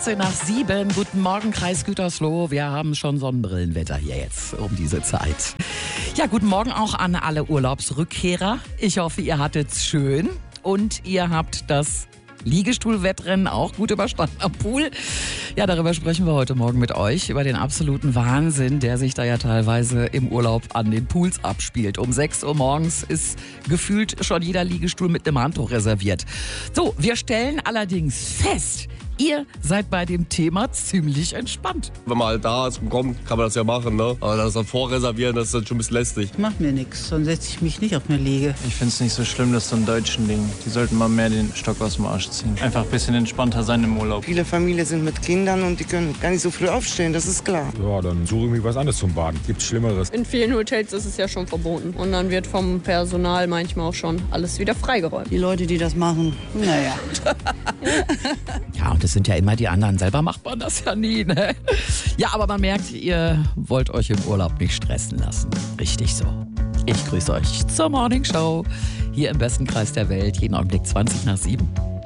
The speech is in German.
7:15. Guten Morgen, Kreis Gütersloh. Wir haben schon Sonnenbrillenwetter hier jetzt um diese Zeit. Ja, guten Morgen auch an alle Urlaubsrückkehrer. Ich hoffe, ihr hattet's schön und ihr habt das Liegestuhlwettrennen auch gut überstanden am Pool. Ja, darüber sprechen wir heute Morgen mit euch, über den absoluten Wahnsinn, der sich da ja teilweise im Urlaub an den Pools abspielt. Um 6 Uhr morgens ist gefühlt schon jeder Liegestuhl mit einem Handtuch reserviert. So, wir stellen allerdings fest, ihr seid bei dem Thema ziemlich entspannt. Wenn man halt da ist und kommt, kann man das ja machen, ne? Aber das dann vorreservieren, das ist dann schon ein bisschen lästig. Macht mir nichts, sonst setze ich mich nicht auf eine Liege. Ich finde es nicht so schlimm, das ist so ein deutschen Ding. Die sollten mal mehr den Stock aus dem Arsch ziehen. Einfach ein bisschen entspannter sein im Urlaub. Viele Familien sind mit Kindern und die können gar nicht so früh aufstehen, das ist klar. Ja, dann suche ich mir was anderes zum Baden. Gibt's Schlimmeres. In vielen Hotels ist es ja schon verboten. Und dann wird vom Personal manchmal auch schon alles wieder freigeräumt. Die Leute, die das machen, naja. Ja, und das sind ja immer die anderen. Selber macht man das ja nie, ne? Ja, aber man merkt, ihr wollt euch im Urlaub nicht stressen lassen. Richtig so. Ich grüße euch zur Morning Show hier im besten Kreis der Welt. Jeden Augenblick 7:20.